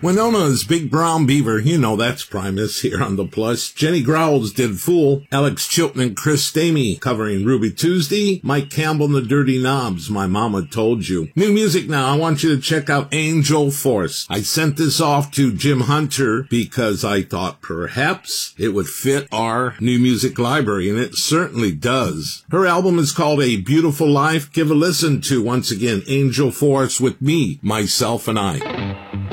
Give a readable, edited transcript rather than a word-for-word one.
Winona's Big Brown Beaver, you know that's Primus here on The Plus. Jenny Growls did Fool. Alex Chilton and Chris Stamey covering Ruby Tuesday. Mike Campbell and the Dirty Knobs, My Mama Told You. New music now, I want you to check out Angel Force. I sent this off to Jim Hunter because I thought perhaps it would fit our new music library, and it certainly does. Her album is called A Beautiful Life. Give a listen to, once again, Angel Force with me, myself, and I.